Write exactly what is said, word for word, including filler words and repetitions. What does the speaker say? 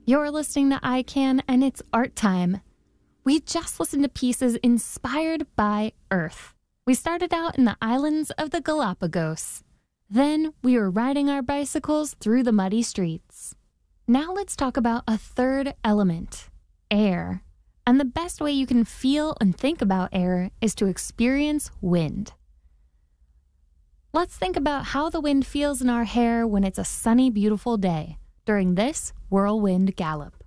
You're listening to I Can, and it's art time. We just listened to pieces inspired by Earth. We started out in the islands of the Galapagos. Then we were riding our bicycles through the muddy streets. Now let's talk about a third element, air. And the best way you can feel and think about air is to experience wind. Let's think about how the wind feels in our hair when it's a sunny, beautiful day during this whirlwind gallop.